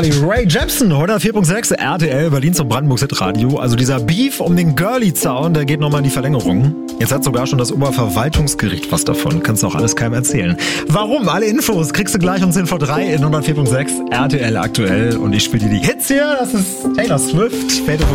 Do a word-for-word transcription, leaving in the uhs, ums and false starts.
Carly Rae Jepsen, hundertvier Komma sechs R T L, Berlin zum Brandenburgs Hitradio. Also dieser Beef um den Girlie-Zaun, der geht nochmal in die Verlängerung. Jetzt hat sogar schon das Oberverwaltungsgericht was davon. Kannst du auch alles keinem erzählen. Warum? Alle Infos kriegst du gleich um zehn vor drei in hundertvier Komma sechs R T L aktuell. Und ich spiele dir die Hits hier. Das ist Taylor Swift.